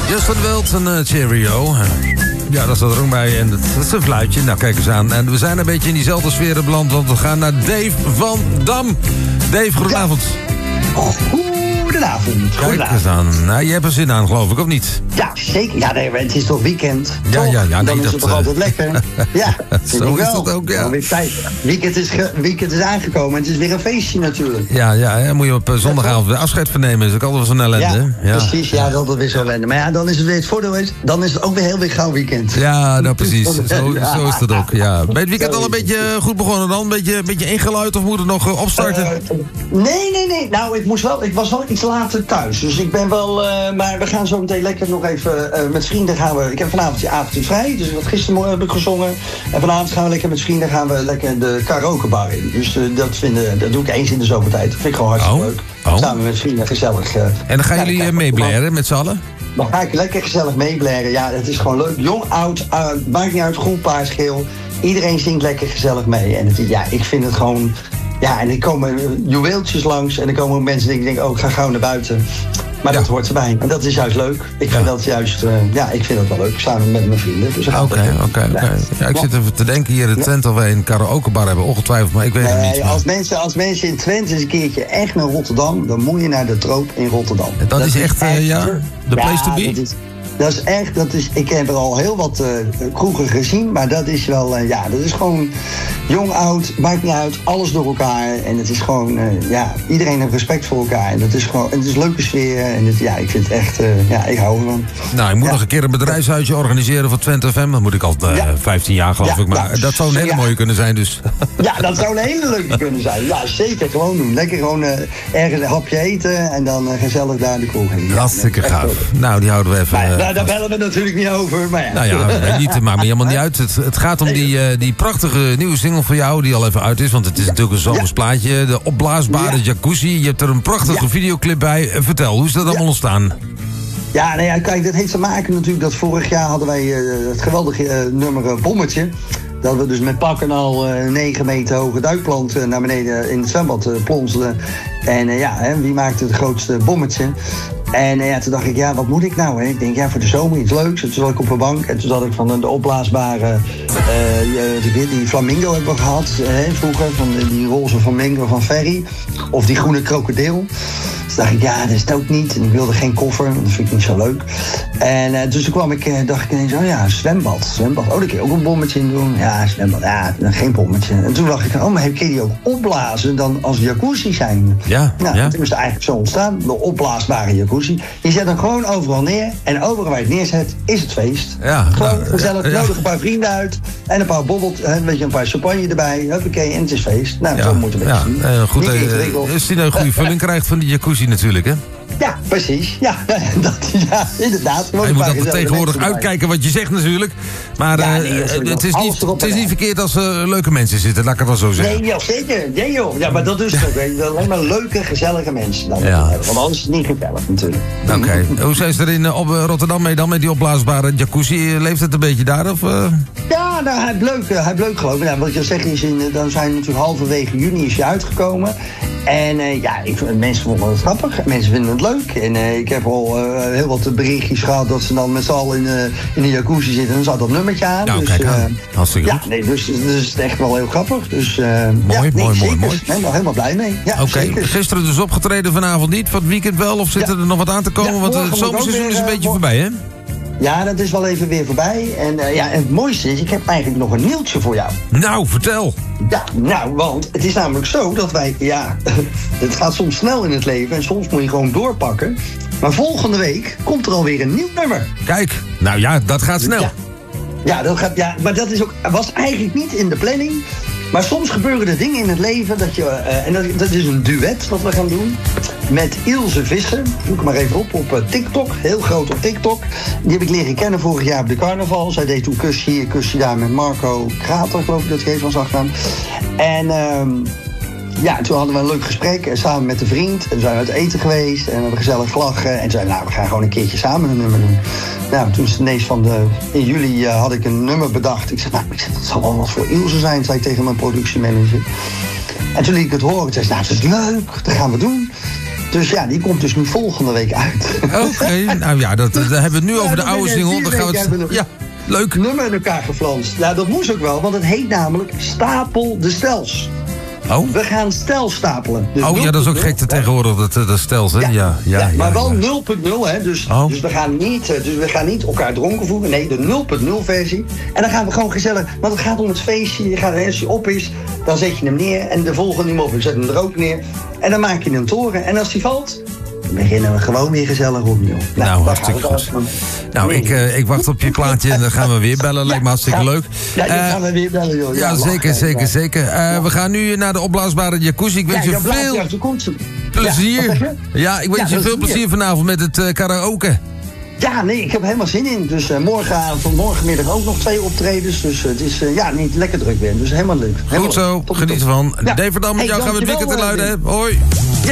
Justin Wild en Cheerio. Ja, dat staat er ook bij. En dat is een fluitje. Nou, kijk eens aan. En we zijn een beetje in diezelfde sfeer beland, want we gaan naar Dave van Dam. Dave, goedenavond. Goedenavond. Kijk eens aan. Nou, je hebt er zin aan, geloof ik, of niet? Ja, zeker. Ja, nee, het is toch weekend? Ja, toch? ja, nee, dan is het toch altijd lekker? Ja, zo is het ook, ja. Weer tijd. Weekend is aangekomen en het is weer een feestje natuurlijk. Ja, moet je op zondagavond weer afscheid vernemen. Dat is ook altijd wel zo'n ellende. Ja, precies. Ja, dat is weer zo'n ellende. Maar ja, dan is het weer het voordeel is, dan is het ook weer heel weer gauw weekend. Ja, nou precies. Zo is het ook, ja. Ben je het weekend al een beetje goed begonnen dan? Een beetje ingeluid of moet het nog opstarten? Nee. Nou, ik was wel iets later thuis. Dus ik ben wel... maar we gaan zo meteen lekker nog even... met vrienden gaan we... Ik heb vanavond die avond vrij. Dus wat gisteren heb ik gezongen. En vanavond gaan we lekker met vrienden de karaokebar in. Dus dat doe ik eens in de zoveel tijd. Dat vind ik gewoon hartstikke leuk. Samen met vrienden gezellig. En dan gaan jullie meeblaren met z'n allen? Dan ga ik lekker gezellig meeblaren. Ja, het is gewoon leuk. Jong, oud, maakt niet uit. Groen, paars, geel. Iedereen zingt lekker gezellig mee. En ik vind het gewoon... Ja, en er komen juweeltjes langs. En er komen ook mensen die denken, ik ga gauw naar buiten. Maar dat hoort erbij. En dat is juist leuk. Ik vind dat juist... ik vind dat wel leuk. Samen met mijn vrienden. Dus Oké. Ja, ik zit even te denken hier in Twente of wij een karaokebar hebben. Ongetwijfeld, maar ik weet het niet. Maar... Als mensen in Twente eens een keertje echt naar Rotterdam... dan moet je naar de Troop in Rotterdam. Dat is echt de place to be? Ik heb er al heel wat kroegen gezien, maar dat is wel, dat is gewoon jong, oud, maakt niet uit, alles door elkaar. En het is gewoon, iedereen heeft respect voor elkaar. En het is gewoon, het is een leuke sfeer. En ik vind het echt, ik hou ervan. Nou, ik moet nog een keer een bedrijfshuisje organiseren voor Twente FM. Dat moet ik al 15 jaar, geloof ik. Maar dat zou een hele mooie kunnen zijn, dus. Ja, dat zou een hele leuke kunnen zijn. Ja, zeker, gewoon doen. Lekker gewoon ergens een hapje eten en dan gezellig daar de kroeg heen. Hartstikke gaaf. Nou, die houden we even... Daar bellen we natuurlijk niet over, maar ja. Nou ja, het maakt me helemaal niet uit. Het gaat om die prachtige nieuwe single van jou, die al even uit is. Want het is natuurlijk een zomers plaatje. De opblaasbare jacuzzi. Je hebt er een prachtige videoclip bij. Vertel, hoe is dat allemaal ontstaan? Ja, kijk, dat heeft te maken natuurlijk dat vorig jaar hadden wij het geweldige nummer Bommetje. Dat we dus met pakken al 9 meter hoge duikplant naar beneden in het zwembad plonsden. En wie maakte het grootste bommetje? En toen dacht ik, wat moet ik nou? Hè? Ik denk, voor de zomer iets leuks. En toen zat ik op een bank en toen zat ik van de opblaasbare... die flamingo hebben we gehad vroeger. Van die roze flamingo van Ferry. Of die groene krokodil. Dus dacht ik, dat is het ook niet. En ik wilde geen koffer, want dat vind ik niet zo leuk. En dus toen dacht ik ineens, zwembad. Oh, daar kun je ook een bommetje in doen. Ja, zwembad, geen bommetje. En toen dacht ik, maar kun je die ook opblazen dan als jacuzzi zijn? Ja. Toen is het eigenlijk zo ontstaan, de opblaasbare jacuzzi. Je zet hem gewoon overal neer. En overal waar je het neerzet, is het feest. Ja, gewoon gezellig, nodig een paar vrienden uit. En een paar een paar champagne erbij. Huppakee, en het is feest. Nou, zo moeten we het zien. Goed, als die een goede vulling krijgt van die jacuzzi natuurlijk, hè? Ja, precies. Ja, inderdaad. Je moet altijd tegenwoordig uitkijken wat je zegt natuurlijk. Maar het is niet verkeerd als leuke mensen zitten, laat ik het wel zo zeggen. Nee, zeker. Nee, joh. Ja, maar dat is het ook. Alleen maar leuke, gezellige mensen. Want anders is het niet gezellig natuurlijk. Oké. Hoe zijn ze er op Rotterdam mee dan met die opblaasbare jacuzzi? Leeft het een beetje daar? Of, Ja, hij heeft leuk geloof ik. Wat je zegt is, dan zijn natuurlijk halverwege juni is je uitgekomen. En mensen vonden het grappig. Mensen vinden het leuk. En ik heb al heel wat berichtjes gehad dat ze dan met z'n allen in de jacuzzi zitten. En dan zat dat nummertje aan. Nou, dus, kijk aan. Hartstikke goed. Dus het is echt wel heel grappig. Dus, mooi. Ik ben helemaal blij mee. Ja, Oké. Gisteren dus opgetreden, vanavond niet. Van het weekend wel? Of zit er nog wat aan te komen? Want het zomerseizoen is een beetje voorbij, hè? Ja, dat is wel even weer voorbij. En het mooiste is, ik heb eigenlijk nog een nieuwtje voor jou. Nou, vertel. Ja, want het is namelijk zo dat wij... het gaat soms snel in het leven en soms moet je gewoon doorpakken. Maar volgende week komt er alweer een nieuw nummer. Kijk, nou ja, dat gaat snel. Maar dat is ook, was eigenlijk niet in de planning. Maar soms gebeuren er dingen in het leven dat je... dat is een duet wat we gaan doen. Met Ilse Visser. Zoek ik maar even op TikTok. Heel groot op TikTok. Die heb ik leren kennen vorig jaar op de carnaval. Zij deed toen kusje hier, kusje daar met Marco Krater, geloof ik dat ik even van zag gaan. En toen hadden we een leuk gesprek samen met een vriend. En zijn we uit eten geweest en hebben gezellig gelachen. En zeiden, we gaan gewoon een keertje samen een nummer doen. Nou, toen is het ineens in juli had ik een nummer bedacht. Ik zei, dat zal wel wat voor Ilse zijn, zei ik tegen mijn productiemanager. En toen liet ik het horen. Ik zei, dat is leuk, dat gaan we doen. Dus ja, die komt dus nu volgende week uit. Oké, nou ja, daar hebben we het nu over de oude single. Dan gaan we het... Ja, leuk. Nummer in elkaar geflanst. Nou, dat moest ook wel, want het heet namelijk Stapel de Stels. Oh? We gaan stel stapelen. Dus ja, dat is ook gek te tegenwoordig, dat stels, hè? Ja, maar wel 0.0, hè. Dus we gaan niet elkaar dronken voeren. Nee, de 0.0 versie. En dan gaan we gewoon gezellig, want het gaat om het feestje. Als hij op is, dan zet je hem neer. En de volgende hem op, en zet hem er ook neer. En dan maak je een toren. En als die valt, dan beginnen we gewoon weer gezellig opnieuw. Nou, hartstikke goed. Nou, ik wacht op je plaatje en dan gaan we weer bellen. Lijkt me hartstikke leuk. Ja, dan gaan we weer bellen, joh. Ja, zeker. We gaan nu naar de opblaasbare jacuzzi. Ik wens je veel plezier. Ja, ik wens je veel plezier vanavond met het karaoke. Ja, nee, ik heb er helemaal zin in. Dus morgenmiddag ook nog 2 optredens. Dus het is niet lekker druk weer. Dus helemaal leuk. Goed zo, geniet ervan. Dave Verdam, met jou gaan we het weekend in Luiden. Hoi.